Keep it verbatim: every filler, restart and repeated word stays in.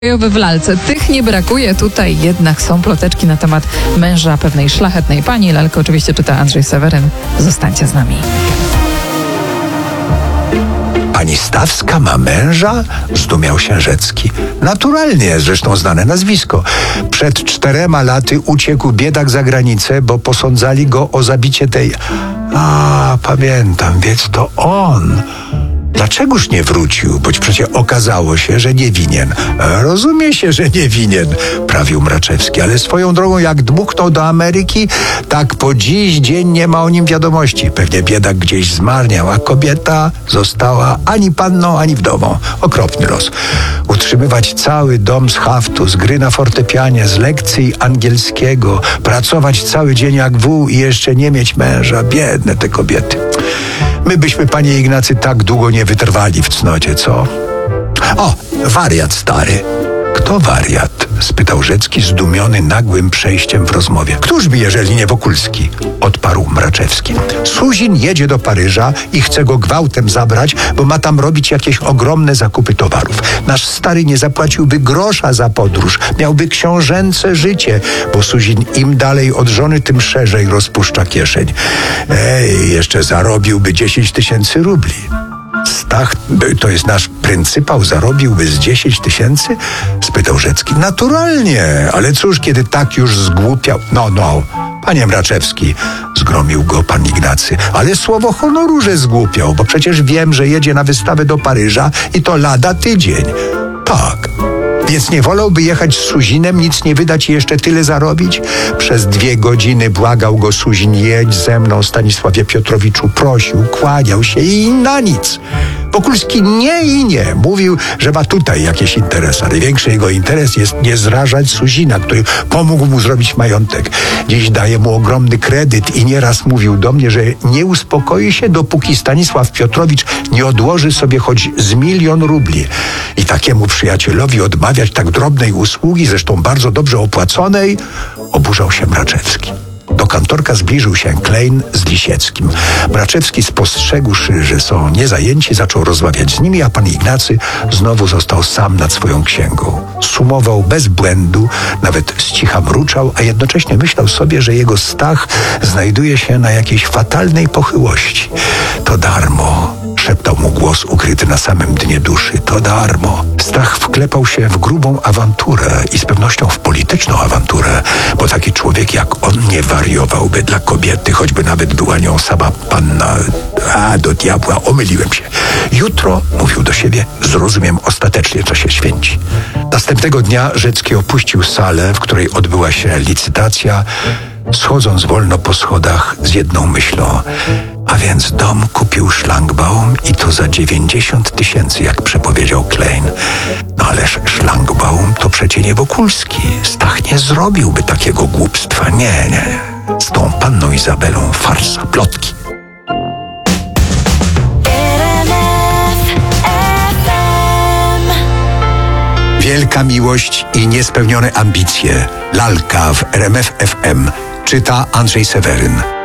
w lalce. Tych nie brakuje. Tutaj jednak są ploteczki na temat męża pewnej szlachetnej pani. Lalkę oczywiście czyta Andrzej Seweryn. Zostańcie z nami. Pani Stawska ma męża? Zdumiał się Rzecki. Naturalnie, zresztą znane nazwisko. Przed czterema laty uciekł biedak za granicę, bo posądzali go o zabicie tej... A, pamiętam, więc to on... Dlaczegoż nie wrócił? Boć przecież okazało się, że nie winien. Rozumie się, że nie winien, prawił Mraczewski, ale swoją drogą jak dmuchnął do Ameryki, tak po dziś dzień nie ma o nim wiadomości. Pewnie biedak gdzieś zmarniał, a kobieta została ani panną, ani wdową. Okropny los. Utrzymywać cały dom z haftu, z gry na fortepianie, z lekcji angielskiego, pracować cały dzień jak wół i jeszcze nie mieć męża. Biedne te kobiety. My byśmy, panie Ignacy, tak długo nie wytrwali w cnocie, co? O, wariat stary. Kto wariat? Spytał Rzecki, zdumiony nagłym przejściem w rozmowie. Któż by, jeżeli nie Wokulski? Odparł Mraczewski. Suzin jedzie do Paryża i chce go gwałtem zabrać, bo ma tam robić jakieś ogromne zakupy towarów. Nasz stary nie zapłaciłby grosza za podróż. Miałby książęce życie, bo Suzin im dalej od żony, tym szerzej rozpuszcza kieszeń. Ej, jeszcze zarobiłby dziesięć tysięcy rubli. Stach, to jest nasz pryncypał, zarobiłby z dziesięć tysięcy? Spytał Rzecki. Naturalnie, ale cóż, kiedy tak już zgłupiał... No, no, panie Mraczewski, zgromił go pan Ignacy, ale słowo honoru, że zgłupiał, bo przecież wiem, że jedzie na wystawę do Paryża i to lada tydzień. Tak. Więc nie wolałby jechać z Suzinem, nic nie wydać i jeszcze tyle zarobić? Przez dwie godziny błagał go Suzin, jedź ze mną, Stanisławie Piotrowiczu, prosił, kłaniał się i na nic. Wokulski nie i nie. Mówił, że ma tutaj jakieś interesy, ale większy jego interes jest nie zrażać Suzina, który pomógł mu zrobić majątek. Dziś daje mu ogromny kredyt i nieraz mówił do mnie, że nie uspokoi się, dopóki Stanisław Piotrowicz nie odłoży sobie choć z milion rubli. I takiemu przyjacielowi odmawiać tak drobnej usługi, zresztą bardzo dobrze opłaconej, oburzał się Mraczewski. Do kantorka zbliżył się Klein z Lisieckim. Mraczewski, spostrzegłszy, że są niezajęci, zaczął rozmawiać z nimi, a pan Ignacy znowu został sam nad swoją księgą. Sumował bez błędu, nawet z cicha mruczał, a jednocześnie myślał sobie, że jego Stach znajduje się na jakiejś fatalnej pochyłości. To darmo, szeptał mu głos ukryty na samym dnie duszy. To darmo. Stach wklepał się w grubą awanturę i z pewnością w polityczną awanturę, bo taki człowiek jak on nie wariowałby dla kobiety, choćby nawet była nią sama panna... A, do diabła, omyliłem się. Jutro, mówił do siebie, zrozumiem ostatecznie, co się święci. Następnego dnia Rzecki opuścił salę, w której odbyła się licytacja, schodząc wolno po schodach z jedną myślą. A więc dom kupił Szlangbaum i to za dziewięćdziesiąt tysięcy, jak przepowiedział Klein. No ależ Szlangbaum to przecie nie Wokulski. Stach nie zrobiłby takiego głupstwa. Nie, nie. Z tą panną Izabelą farsa, plotki. Wielka miłość i niespełnione ambicje. Lalka w R M F F M. Czyta Andrzej Seweryn.